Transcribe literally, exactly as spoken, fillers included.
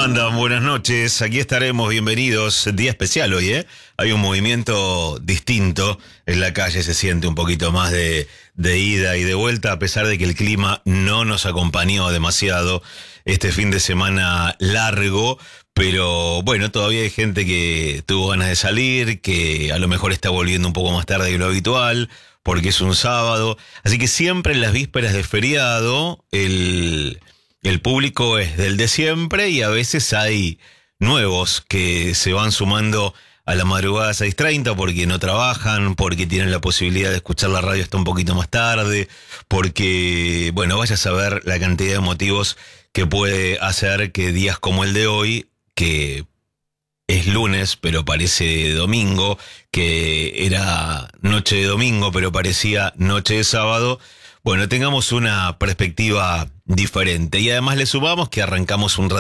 andan? Buenas noches, aquí estaremos, bienvenidos. Día especial hoy, ¿eh? Hay un movimiento distinto en la calle, se siente un poquito más de, de ida y de vuelta, a pesar de que el clima no nos acompañó demasiado este fin de semana largo. Pero bueno, todavía hay gente que tuvo ganas de salir, que a lo mejor está volviendo un poco más tarde de lo habitual, porque es un sábado. Así que siempre en las vísperas de feriado, el... El público es del de siempre y a veces hay nuevos que se van sumando a la madrugada seis treinta porque no trabajan, porque tienen la posibilidad de escuchar la radio hasta un poquito más tarde, porque, bueno, vaya a saber la cantidad de motivos que puede hacer que días como el de hoy, que es lunes pero parece domingo, que era noche de domingo pero parecía noche de sábado, bueno, tengamos una perspectiva diferente. Y además le sumamos que arrancamos un rato